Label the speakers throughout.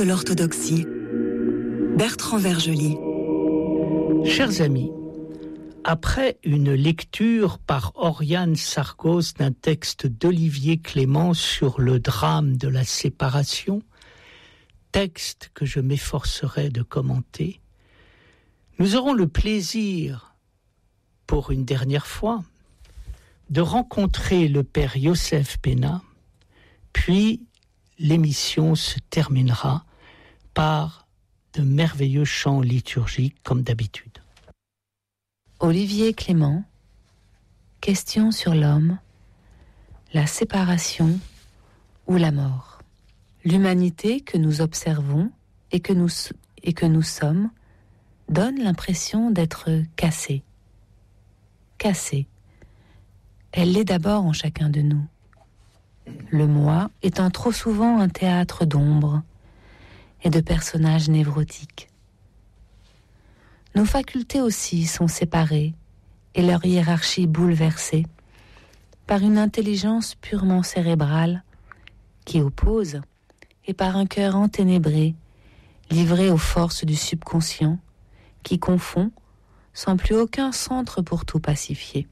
Speaker 1: de l'orthodoxie. Bertrand Vergely.
Speaker 2: Chers amis, après une lecture par Oriane Sargos d'un texte d'Olivier Clément sur le drame de la séparation, texte que je m'efforcerai de commenter, nous aurons le plaisir, pour une dernière fois, de rencontrer le père Yosef Bena, puis l'émission se terminera par de merveilleux chants liturgiques comme d'habitude.
Speaker 3: Olivier Clément, question sur l'homme, la séparation ou la mort. L'humanité que nous observons et que nous sommes donne l'impression d'être cassée. Cassée. Elle l'est d'abord en chacun de nous. Le moi étant trop souvent un théâtre d'ombre et de personnages névrotiques. Nos facultés aussi sont séparées et leur hiérarchie bouleversée par une intelligence purement cérébrale qui oppose et par un cœur enténébré, livré aux forces du subconscient qui confond sans plus aucun centre pour tout pacifier.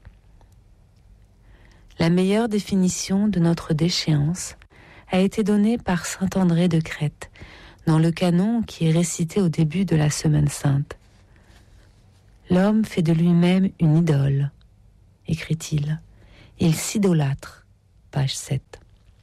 Speaker 3: La meilleure définition de notre déchéance a été donnée par saint André de Crète dans le canon qui est récité au début de la Semaine sainte. L'homme fait de lui-même une idole, écrit-il. Il s'idolâtre, page 7.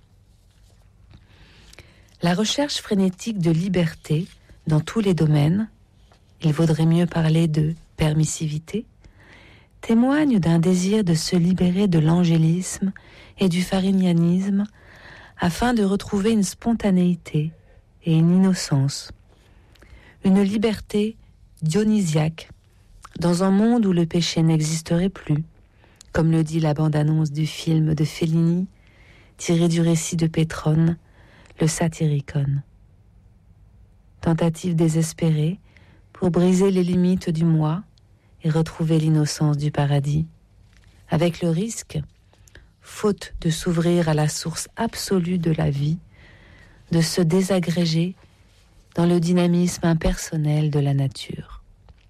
Speaker 3: La recherche frénétique de liberté dans tous les domaines, il vaudrait mieux parler de permissivité, témoigne d'un désir de se libérer de l'angélisme et du farinianisme afin de retrouver une spontanéité et une innocence, une liberté dionysiaque dans un monde où le péché n'existerait plus, comme le dit la bande-annonce du film de Fellini, tiré du récit de Pétrone, le Satyricon. Tentative désespérée pour briser les limites du moi et retrouver l'innocence du paradis, avec le risque, faute de s'ouvrir à la source absolue de la vie, de se désagréger dans le dynamisme impersonnel de la nature.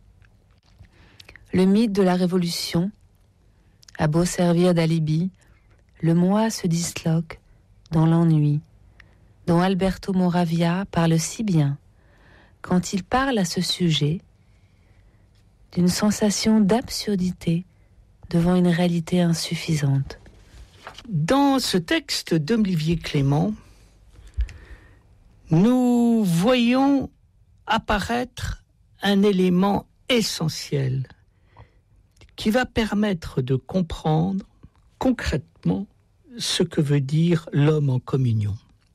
Speaker 3: Le mythe de la révolution a beau servir d'alibi, le moi se disloque dans l'ennui, dont Alberto Moravia parle si bien quand il parle à ce sujet d'une sensation d'absurdité devant une réalité insuffisante.
Speaker 2: Dans ce texte d'Olivier Clément, nous voyons apparaître un élément essentiel qui va permettre de comprendre concrètement ce que veut dire l'homme en communion.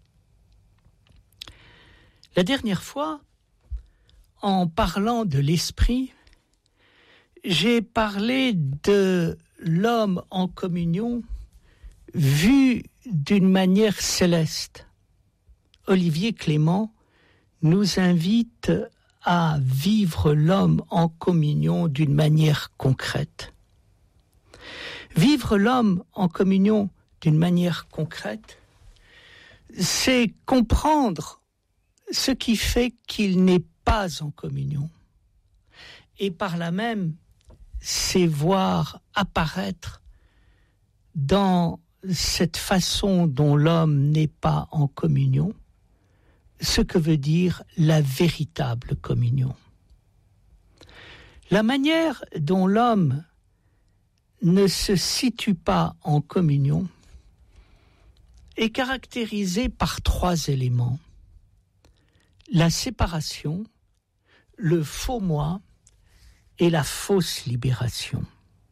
Speaker 2: La dernière fois, en parlant de l'esprit, j'ai parlé de l'homme en communion vu d'une manière céleste. Olivier Clément nous invite à vivre l'homme en communion d'une manière concrète. Vivre l'homme en communion d'une manière concrète, c'est comprendre ce qui fait qu'il n'est pas en communion. Et par là même, c'est voir apparaître dans cette façon dont l'homme n'est pas en communion, ce que veut dire la véritable communion. La manière dont l'homme ne se situe pas en communion est caractérisée par 3 éléments. La séparation, le faux moi et la fausse libération.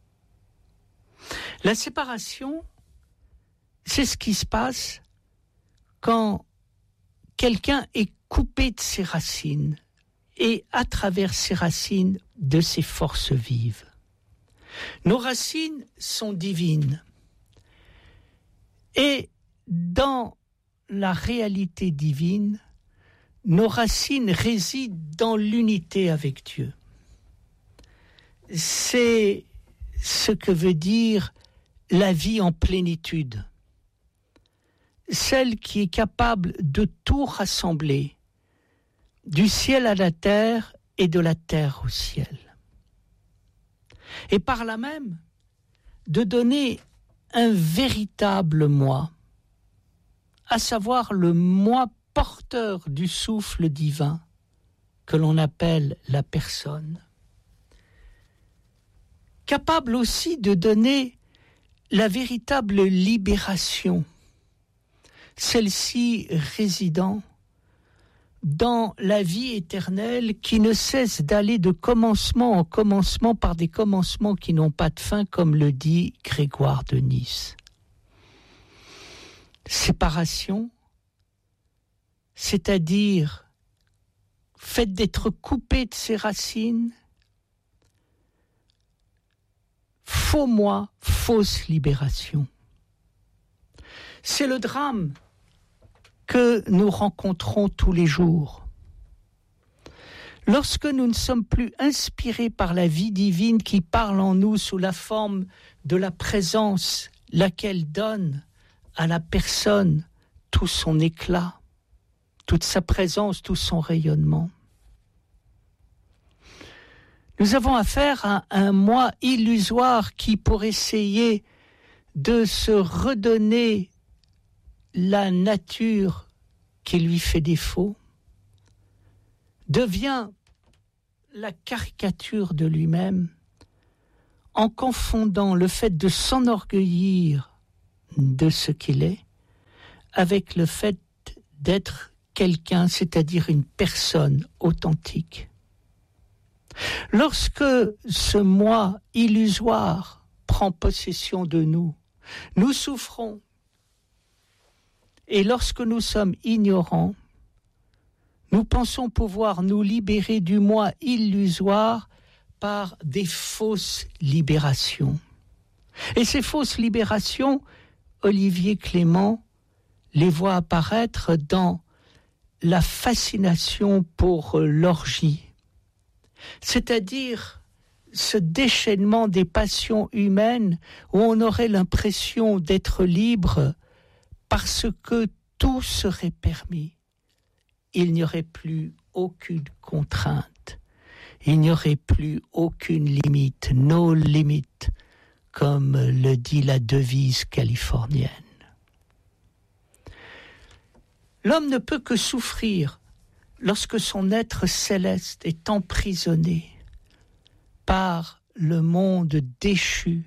Speaker 2: La séparation, c'est ce qui se passe quand quelqu'un est coupé de ses racines et à travers ses racines de ses forces vives. Nos racines sont divines et dans la réalité divine, nos racines résident dans l'unité avec Dieu. C'est ce que veut dire la vie en plénitude. Celle qui est capable de tout rassembler du ciel à la terre et de la terre au ciel. Et par là même, de donner un véritable moi, à savoir le moi porteur du souffle divin que l'on appelle la personne, capable aussi de donner la véritable libération, celle-ci résidant dans la vie éternelle qui ne cesse d'aller de commencement en commencement par des commencements qui n'ont pas de fin, comme le dit Grégoire de Nice. Séparation, c'est-à-dire fait d'être coupé de ses racines, faux moi, fausse libération. C'est le drame que nous rencontrons tous les jours. Lorsque nous ne sommes plus inspirés par la vie divine qui parle en nous sous la forme de la présence, laquelle donne à la personne tout son éclat, toute sa présence, tout son rayonnement. Nous avons affaire à un moi illusoire qui, pour essayer de se redonner la nature qui lui fait défaut, devient la caricature de lui-même en confondant le fait de s'enorgueillir de ce qu'il est avec le fait d'être quelqu'un, c'est-à-dire une personne authentique. Lorsque ce moi illusoire prend possession de nous, nous souffrons. Et lorsque nous sommes ignorants, nous pensons pouvoir nous libérer du moi illusoire par des fausses libérations. Et ces fausses libérations, Olivier Clément les voit apparaître dans la fascination pour l'orgie, c'est-à-dire ce déchaînement des passions humaines où on aurait l'impression d'être libre parce que tout serait permis. Il n'y aurait plus aucune contrainte, il n'y aurait plus aucune limite, no limit, comme le dit la devise californienne. L'homme ne peut que souffrir lorsque son être céleste est emprisonné par le monde déchu.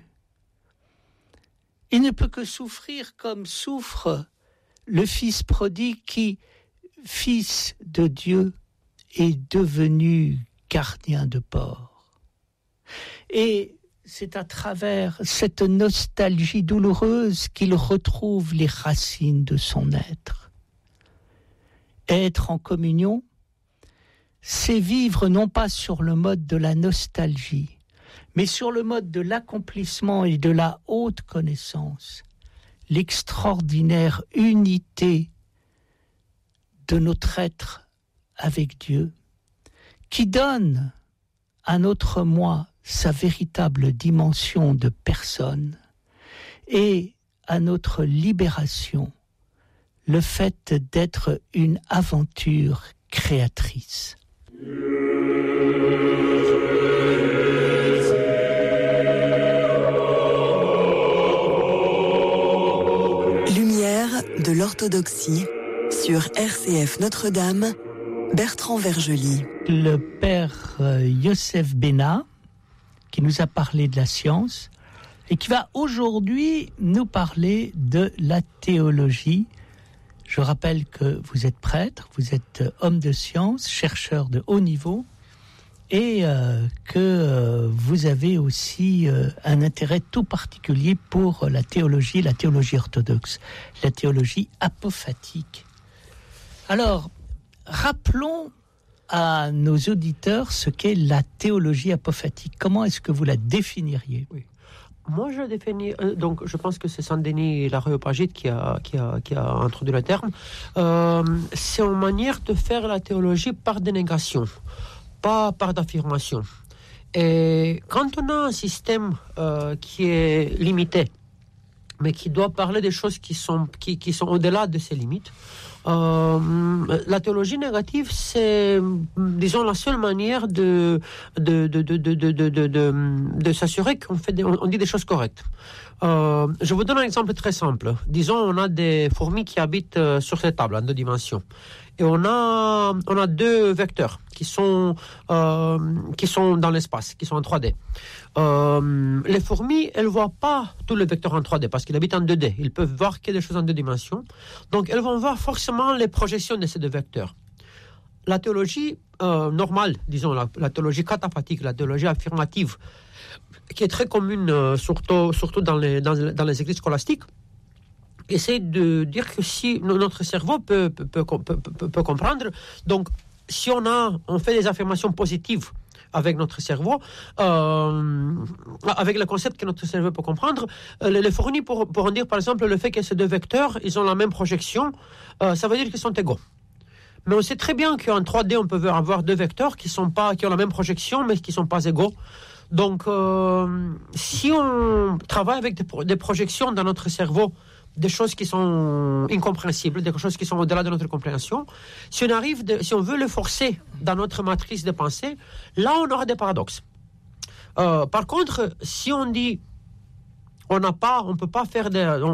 Speaker 2: Il ne peut que souffrir comme souffre le fils prodigue qui, fils de Dieu, est devenu gardien de porc. Et c'est à travers cette nostalgie douloureuse qu'il retrouve les racines de son être. Être en communion, c'est vivre non pas sur le mode de la nostalgie, mais sur le mode de l'accomplissement et de la haute connaissance, l'extraordinaire unité de notre être avec Dieu, qui donne à notre moi sa véritable dimension de personne et à notre libération le fait d'être une aventure créatrice.
Speaker 1: Lumière de l'orthodoxie sur RCF Notre-Dame, Bertrand Vergely.
Speaker 2: Le père Yosef Bena, qui nous a parlé de la science et qui va aujourd'hui nous parler de la théologie. Je rappelle que vous êtes prêtre, vous êtes homme de science, chercheur de haut niveau et que vous avez aussi un intérêt tout particulier pour la théologie orthodoxe, la théologie apophatique. Alors, rappelons à nos auditeurs ce qu'est la théologie apophatique. Comment est-ce que vous la définiriez ?
Speaker 4: Oui. Moi, je définis, donc je pense que c'est Saint-Denis l'Aréopagite qui a introduit le terme. C'est une manière de faire la théologie par dénégation, pas par d'affirmation. Et quand on a un système qui est limité, mais qui doit parler des choses qui sont au-delà de ses limites, La théologie négative, c'est, disons, la seule manière de s'assurer on dit des choses correctes. Je vous donne un exemple très simple. Disons, on a des fourmis qui habitent sur cette table en 2 dimensions. Et on a 2 vecteurs qui sont dans l'espace, qui sont en 3D. Les fourmis, elles ne voient pas tous les vecteurs en 3D parce qu'ils habitent en 2D. Ils peuvent voir que des choses en 2 dimensions. Donc, elles vont voir forcément les projections de ces 2 vecteurs. La théologie normale, disons, la théologie cataphatique, la théologie affirmative, qui est très commune, surtout dans les églises scolastiques, essaie de dire que si notre cerveau peut comprendre, donc si on fait des affirmations positives avec notre cerveau, avec le concept que notre cerveau peut comprendre, les fournis pourront dire par exemple le fait que ces 2 vecteurs, ils ont la même projection, ça veut dire qu'ils sont égaux. Mais on sait très bien qu'en 3D, on peut avoir 2 vecteurs qui ont la même projection, mais qui ne sont pas égaux. Donc, si on travaille avec des projections dans notre cerveau, des choses qui sont incompréhensibles, des choses qui sont au-delà de notre compréhension, si on veut le forcer dans notre matrice de pensée, là, on aura des paradoxes. Par contre, si on dit on peut pas faire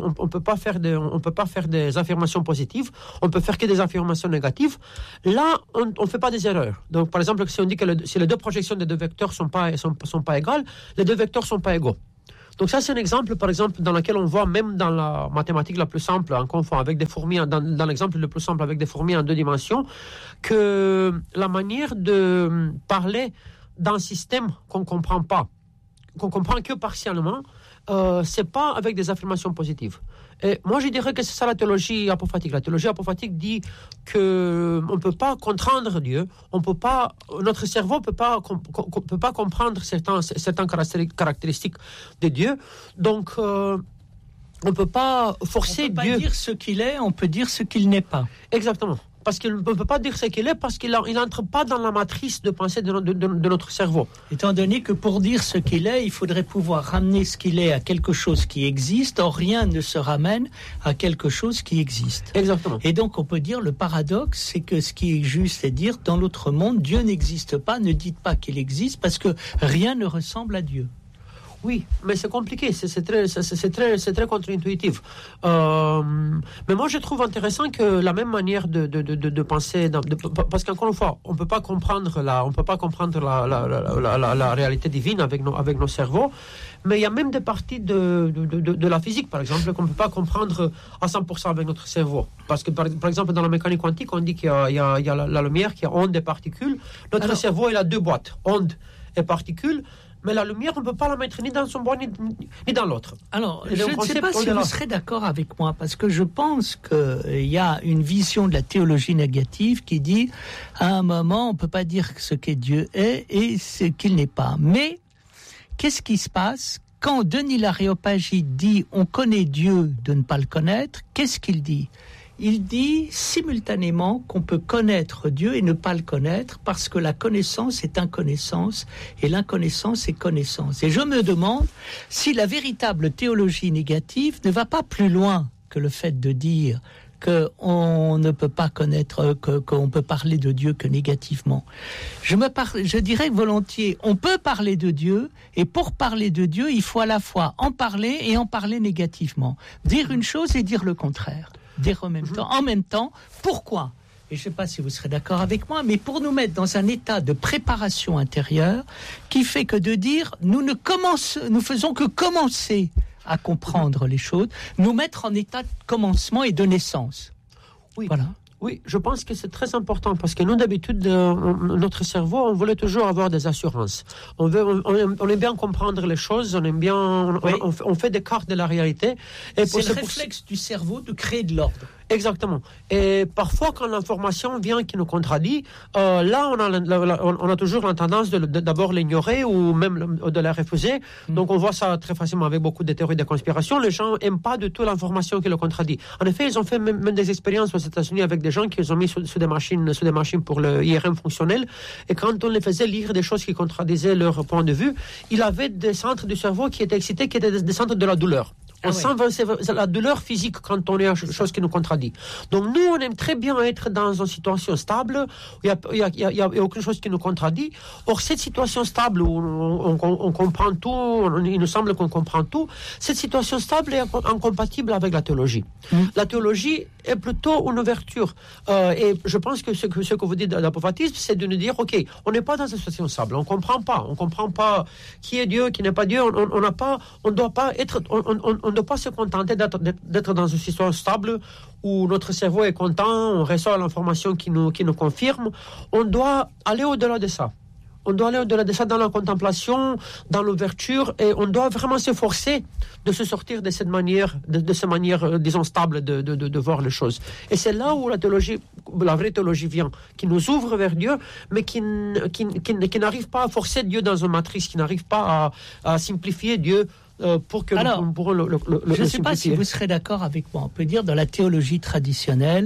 Speaker 4: des affirmations positives, on peut faire que des affirmations négatives. Là, on fait pas des erreurs. Donc, par exemple, si on dit que si les 2 projections des 2 vecteurs sont pas égales, les 2 vecteurs sont pas égaux. Donc ça, c'est un exemple, par exemple, dans lequel on voit, même dans la mathématique la plus simple, en confond avec des fourmis, dans l'exemple le plus simple avec des fourmis en 2 dimensions, que la manière de parler d'un système qu'on comprend que partiellement, c'est pas avec des affirmations positives. Et moi, je dirais que c'est ça la théologie apophatique. La théologie apophatique dit que on peut pas contraindre Dieu, notre cerveau peut pas comprendre certaines caractéristiques de Dieu. Donc, on peut pas forcer Dieu.
Speaker 2: On peut pas dire ce qu'il est, on peut dire ce qu'il n'est pas.
Speaker 4: Exactement. Parce qu'il ne peut pas dire ce qu'il est, parce qu'il n'entre pas dans la matrice de pensée de notre cerveau.
Speaker 2: Étant donné que pour dire ce qu'il est, il faudrait pouvoir ramener ce qu'il est à quelque chose qui existe, or rien ne se ramène à quelque chose qui existe.
Speaker 4: Exactement.
Speaker 2: Et donc on peut dire, le paradoxe, c'est que ce qui est juste, c'est dire, dans notre monde, Dieu n'existe pas, ne dites pas qu'il existe, parce que rien ne ressemble à Dieu.
Speaker 4: Oui, mais c'est compliqué, c'est très contre-intuitif. Mais moi, je trouve intéressant que la même manière de penser, parce qu'encore une fois, on peut pas comprendre la réalité divine avec nos cerveaux, mais il y a même des parties de la physique, par exemple, qu'on ne peut pas comprendre à 100% avec notre cerveau. Parce que, par exemple, dans la mécanique quantique, on dit qu'il y a la lumière qui a onde et particules. Notre cerveau, il a 2 boîtes, onde et particules. Mais la lumière, on ne peut pas la mettre ni dans son boîte ni dans l'autre.
Speaker 2: Alors, je ne sais pas si vous serez d'accord avec moi, parce que je pense qu'il y a une vision de la théologie négative qui dit, à un moment, on ne peut pas dire ce qu'est Dieu est et ce qu'il n'est pas. Mais, qu'est-ce qui se passe quand Denis l'Aréopagite dit « on connaît Dieu de ne pas le connaître », qu'est-ce qu'il dit ? Il dit simultanément qu'on peut connaître Dieu et ne pas le connaître parce que la connaissance est inconnaissance et l'inconnaissance est connaissance. Et je me demande si la véritable théologie négative ne va pas plus loin que le fait de dire qu'on ne peut pas connaître, qu'on peut parler de Dieu que négativement. Je dirais volontiers, on peut parler de Dieu, et pour parler de Dieu, il faut à la fois en parler et en parler négativement. Dire une chose et dire le contraire. Dire en même temps, pourquoi ? Et je ne sais pas si vous serez d'accord avec moi, mais pour nous mettre dans un état de préparation intérieure qui fait que de dire, nous faisons que commencer à comprendre les choses, nous mettre en état de commencement et de naissance.
Speaker 4: Oui.
Speaker 2: Voilà.
Speaker 4: Oui, je pense que c'est très important parce que nous, d'habitude, notre cerveau, on voulait toujours avoir des assurances. On aime bien comprendre les choses, on aime bien, on fait des cartes de la réalité.
Speaker 2: Et c'est le réflexe du cerveau de créer de l'ordre.
Speaker 4: Exactement. Et parfois, quand l'information vient qui nous contredit, là, on a toujours la tendance d'abord l'ignorer ou même de la refuser. Donc, on voit ça très facilement avec beaucoup de théories de conspiration. Les gens n'aiment pas du tout l'information qui le contredit. En effet, ils ont fait même des expériences aux États-Unis avec des gens qui les ont mis sous des machines pour le IRM fonctionnel. Et quand on les faisait lire des choses qui contredisaient leur point de vue, il avait des centres du cerveau qui étaient excités, qui étaient des centres de la douleur. On sent c'est la douleur physique quand on est à chose qui nous contradit. Donc nous, on aime très bien être dans une situation stable, où il y a aucune chose qui nous contradit. Or, cette situation stable où on comprend tout, il nous semble qu'on comprend tout, cette situation stable est incompatible avec la théologie. La théologie est plutôt une ouverture. Et je pense que ce que vous dites d'apophatisme, c'est de nous dire, OK, on n'est pas dans une situation stable, on comprend pas qui est Dieu, qui n'est pas Dieu, on ne doit pas se contenter d'être dans une situation stable où notre cerveau est content, on reçoit l'information qui nous confirme. On doit aller au-delà de ça. On doit aller au-delà de ça dans la contemplation, dans l'ouverture, et on doit vraiment s'efforcer de se sortir de cette manière, disons, stable de voir les choses. Et c'est là où la vraie théologie vient, qui nous ouvre vers Dieu, mais qui n'arrive pas à forcer Dieu dans une matrice, qui n'arrive pas à simplifier Dieu pour que nous pourrons le
Speaker 2: je ne sais pas si vous serez d'accord avec moi. On peut dire, dans la théologie traditionnelle,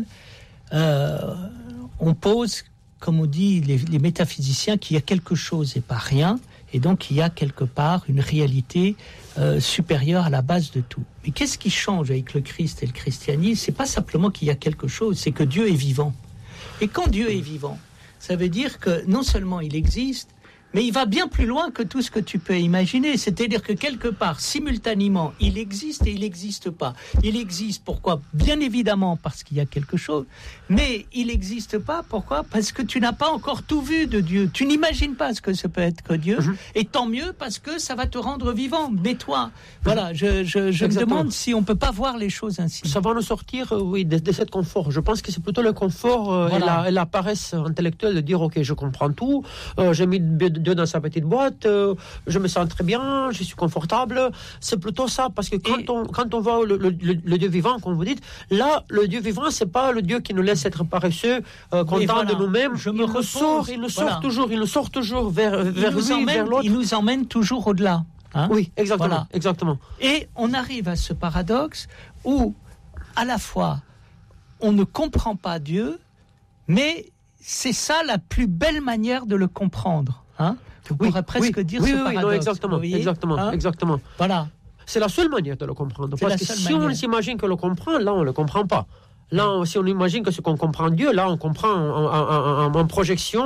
Speaker 2: on pose, comme on dit les métaphysiciens, qu'il y a quelque chose et pas rien, et donc il y a quelque part une réalité supérieure à la base de tout. Mais qu'est-ce qui change avec le Christ et le christianisme ? C'est pas simplement qu'il y a quelque chose, c'est que Dieu est vivant. Et quand Dieu est vivant, ça veut dire que non seulement il existe, mais il va bien plus loin que tout ce que tu peux imaginer. C'est-à-dire que quelque part, simultanément, il existe et il n'existe pas. Il existe, pourquoi ? Bien évidemment parce qu'il y a quelque chose. Mais il n'existe pas, pourquoi ? Parce que tu n'as pas encore tout vu de Dieu. Tu n'imagines pas ce que ça peut être que Dieu. Et tant mieux parce que ça va te rendre vivant. Mais toi, voilà, je me demande si on ne peut pas voir les choses ainsi.
Speaker 4: Ça va nous sortir, de cette confort. Je pense que c'est plutôt le confort et la paresse intellectuelle de dire, OK, je comprends tout, j'ai mis Dieu dans sa petite boîte, je me sens très bien, je suis confortable. C'est plutôt ça, parce que quand on voit le Dieu vivant, comme vous dites, là, le Dieu vivant, c'est pas le Dieu qui nous laisse être paresseux, content de nous-mêmes. Il nous sort toujours vers lui, vers l'autre.
Speaker 2: Il nous emmène toujours au-delà. Hein ?
Speaker 4: Oui, exactement.
Speaker 2: Et on arrive à ce paradoxe où, à la fois, on ne comprend pas Dieu, mais c'est ça la plus belle manière de le comprendre. Hein ? On pourrait presque dire ce paradoxe.
Speaker 4: Exactement.
Speaker 2: Voilà.
Speaker 4: C'est la seule manière de le comprendre. Parce que si on s'imagine que le comprend, là, on ne le comprend pas. Là, si on imagine que ce qu'on comprend Dieu, là, on comprend en projection,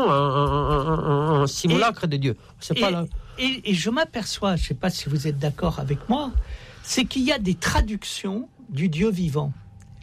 Speaker 4: un simulacre de Dieu. C'est pas là.
Speaker 2: Et je m'aperçois, je ne sais pas si vous êtes d'accord avec moi, c'est qu'il y a des traductions du Dieu vivant.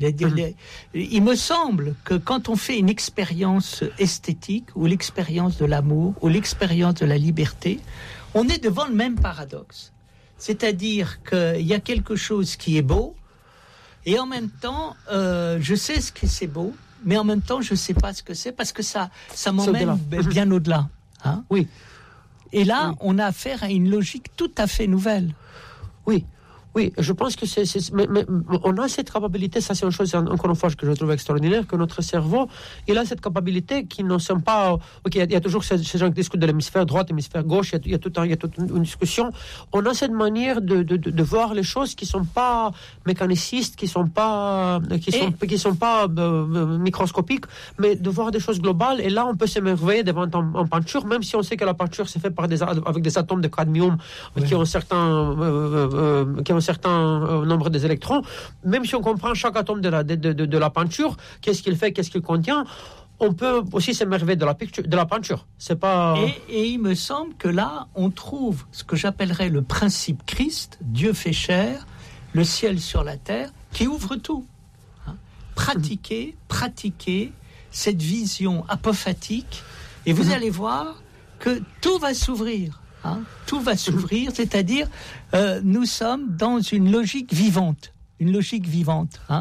Speaker 2: Il me semble que quand on fait une expérience esthétique, ou l'expérience de l'amour, ou l'expérience de la liberté, on est devant le même paradoxe. C'est-à-dire qu'il y a quelque chose qui est beau, et en même temps, je sais ce que c'est beau, mais en même temps, je ne sais pas ce que c'est, parce que ça m'emmène bien au-delà. Hein ?
Speaker 4: Oui.
Speaker 2: Et là, on a affaire à une logique tout à fait nouvelle.
Speaker 4: Oui, je pense que mais on a cette capacité, ça c'est une chose, encore une fois, que je trouve extraordinaire, que notre cerveau, il a cette capacité qui ne sont pas... Ok, il y a toujours ces gens qui discutent de l'hémisphère droit, l'hémisphère gauche, il y a toute une discussion. On a cette manière de voir les choses qui ne sont pas mécanicistes, qui ne sont pas, microscopiques, mais de voir des choses globales. Et là, on peut s'émerveiller devant en peinture, même si on sait que la peinture s'est faite avec des atomes de cadmium qui ont un certain nombre des électrons, même si on comprend chaque atome de la peinture, qu'est-ce qu'il fait, qu'est-ce qu'il contient, on peut aussi s'émerveiller de la peinture. C'est pas...
Speaker 2: Et il me semble que là, on trouve ce que j'appellerais le principe Christ, Dieu fait chair, le ciel sur la terre, qui ouvre tout. Hein ? Pratiquer cette vision apophatique, et vous allez voir que tout va s'ouvrir. Hein, tout va s'ouvrir, c'est-à-dire nous sommes dans une logique vivante. Hein.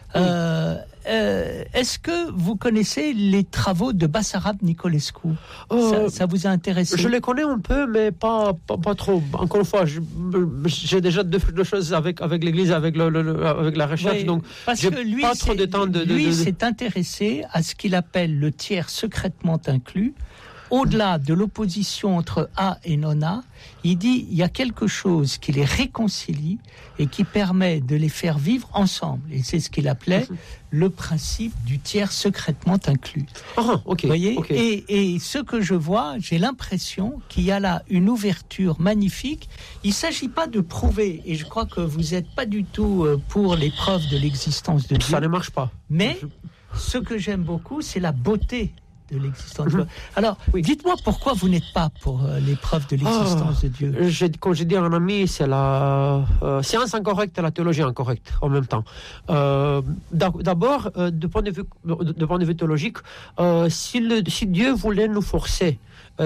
Speaker 2: Est-ce que vous connaissez les travaux de Bassarab Nicolescu ? Ça vous a intéressé ?
Speaker 4: Je les connais un peu, mais pas trop. Encore une fois, j'ai déjà deux choses avec l'Église, avec la recherche, donc j'ai pas trop de temps de...
Speaker 2: Lui s'est intéressé à ce qu'il appelle le tiers secrètement inclus, au-delà de l'opposition entre A et non-A, il dit il y a quelque chose qui les réconcilie et qui permet de les faire vivre ensemble. Et c'est ce qu'il appelait le principe du tiers secrètement inclus.
Speaker 4: Ok.
Speaker 2: Vous voyez,
Speaker 4: okay.
Speaker 2: Et ce que je vois, j'ai l'impression qu'il y a là une ouverture magnifique. Il ne s'agit pas de prouver, et je crois que vous n'êtes pas du tout pour les preuves de l'existence de Dieu.
Speaker 4: Ça ne marche pas.
Speaker 2: Mais ce que j'aime beaucoup, c'est la beauté de l'existence de Dieu. Alors, dites-moi pourquoi vous n'êtes pas pour les preuves de l'existence de Dieu.
Speaker 4: Comme je dis à un ami, c'est la science incorrecte et la théologie incorrecte en même temps. D'abord, de point de vue théologique, si Dieu voulait nous forcer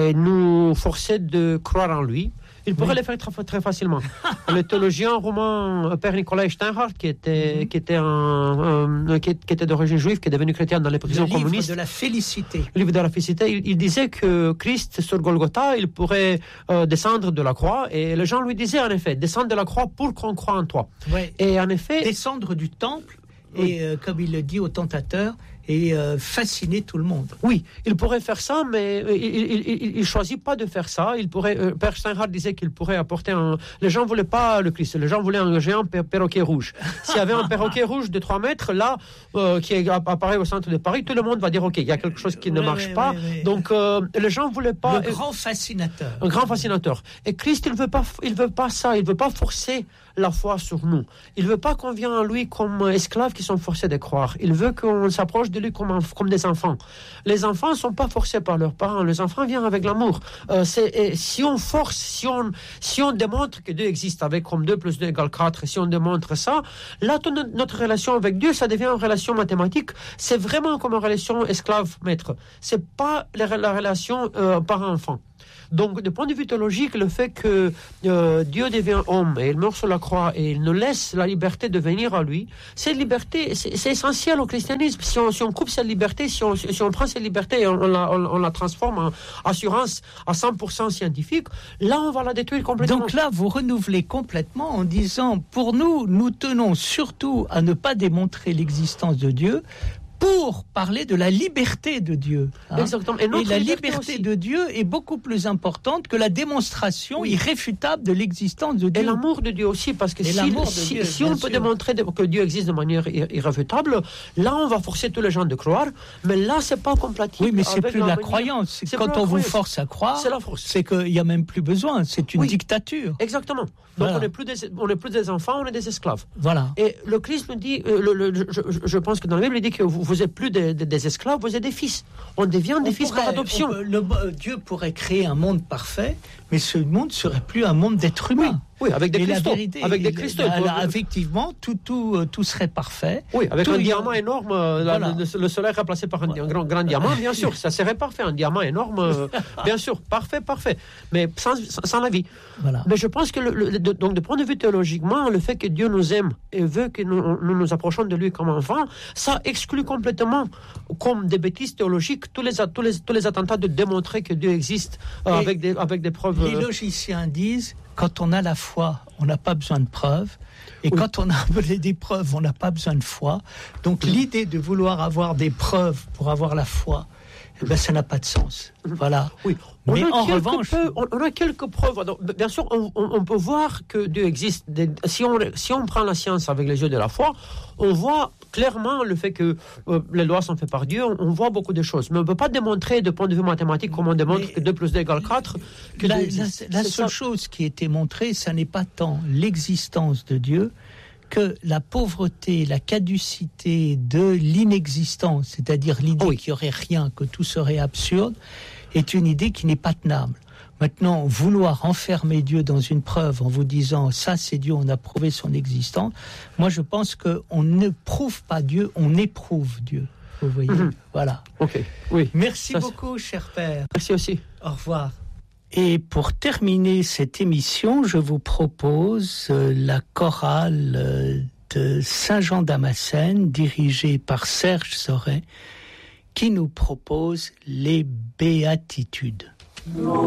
Speaker 4: de croire en lui, il pourrait le faire très, très facilement. Le théologien romain Père Nicolas Steinhardt, qui était d'origine juive, qui est devenu chrétien dans les prisons communistes.
Speaker 2: Le livre de la félicité.
Speaker 4: Le livre de la félicité, il disait que Christ, sur Golgotha, il pourrait descendre de la croix. Et les gens lui disaient, en effet, descendre de la croix pour qu'on croie en toi.
Speaker 2: Ouais.
Speaker 4: Et en effet...
Speaker 2: Descendre du temple, et comme il le dit au tentateur, et fasciner tout le monde.
Speaker 4: Oui, il pourrait faire ça, mais il choisit pas de faire ça. Il pourrait, Père Steinhardt disait qu'il pourrait apporter les gens voulaient pas le Christ, les gens voulaient un géant perroquet rouge. S'il y avait un perroquet rouge de 3 mètres, là, qui apparaît au centre de Paris, tout le monde va dire, ok, il y a quelque chose qui ne marche pas. Donc, les gens voulaient pas...
Speaker 2: Le grand fascinateur.
Speaker 4: Un grand fascinateur. Et Christ, il veut pas ça, il veut pas forcer la foi sur nous. Il veut pas qu'on vienne à lui comme esclaves qui sont forcés de croire. Il veut qu'on s'approche de lui comme des enfants. Les enfants ne sont pas forcés par leurs parents. Les enfants viennent avec l'amour. Si on force, si on démontre que Dieu existe avec comme 2 + 2 = 4, si on démontre ça, là, notre relation avec Dieu, ça devient une relation mathématique. C'est vraiment comme une relation esclave-maître. C'est pas la relation parent-enfant. Donc, de point de vue théologique, le fait que Dieu devient homme et il meurt sur la croix et il nous laisse la liberté de venir à lui, cette liberté, c'est essentiel au christianisme. Si on coupe cette liberté, si on prend cette liberté et on la transforme en assurance à 100% scientifique, là, on va la détruire complètement.
Speaker 2: Donc là, vous renouvelez complètement en disant, pour nous tenons surtout à ne pas démontrer l'existence de Dieu, pour parler de la liberté de Dieu.
Speaker 4: Exactement.
Speaker 2: Et la liberté de Dieu est beaucoup plus importante que la démonstration irréfutable de l'existence de Dieu.
Speaker 4: Et l'amour de Dieu aussi, parce que si on peut démontrer que Dieu existe de manière irréfutable, là on va forcer tous les gens de croire, mais là c'est pas compatible.
Speaker 2: Oui, mais c'est plus la croyance. C'est quand on vous force à croire,
Speaker 4: c'est la force.
Speaker 2: C'est qu'il n'y a même plus besoin, c'est une dictature.
Speaker 4: Exactement. Donc on n'est plus des enfants, on est des esclaves.
Speaker 2: Voilà.
Speaker 4: Et le Christ nous dit, je pense que dans la Bible, il dit que vous n'êtes plus des esclaves, vous êtes des fils. On devient des fils par adoption.
Speaker 2: Dieu pourrait créer un monde parfait, mais ce monde serait plus un monde d'êtres humains.
Speaker 4: Oui, avec des cristaux.
Speaker 2: Avec des cristaux. Effectivement, tout serait parfait.
Speaker 4: Oui, avec un diamant énorme, le soleil remplacé par un grand diamant, bien sûr, ça serait parfait. Un diamant énorme, bien sûr, parfait. Mais sans la vie.
Speaker 2: Voilà.
Speaker 4: Mais je pense que, donc, de point de vue théologiquement, le fait que Dieu nous aime et veut que nous approchons de lui comme enfants, ça exclut complètement, comme des bêtises théologiques, tous les attentats de démontrer que Dieu existe avec des preuves.
Speaker 2: Les logiciens disent, quand on a la foi, on n'a pas besoin de preuves. Et quand on a des preuves, on n'a pas besoin de foi. Donc l'idée de vouloir avoir des preuves pour avoir la foi, ça n'a pas de sens. Voilà.
Speaker 4: Oui. Mais en revanche, on a quelques preuves. Alors, bien sûr, on peut voir que Dieu existe. Si on prend la science avec les yeux de la foi, on voit clairement le fait que les lois sont faites par Dieu. On voit beaucoup de choses. Mais on ne peut pas démontrer de point de vue mathématique, comme on démontre que 2 + 2 = 4.
Speaker 2: La seule chose qui a été montrée, ça n'est pas tant l'existence de Dieu que la pauvreté, la caducité de l'inexistence, c'est-à-dire l'idée qu'il n'y aurait rien, que tout serait absurde, est une idée qui n'est pas tenable. Maintenant, vouloir enfermer Dieu dans une preuve en vous disant « ça c'est Dieu, on a prouvé son existence », moi je pense qu'on ne prouve pas Dieu, on éprouve Dieu. Vous voyez, voilà.
Speaker 4: Ok, oui.
Speaker 2: Merci beaucoup, cher Père.
Speaker 4: Merci aussi.
Speaker 2: Au revoir. Et pour terminer cette émission, je vous propose la chorale de Saint-Jean-Damascène, dirigée par Serge Sauret, qui nous propose les béatitudes.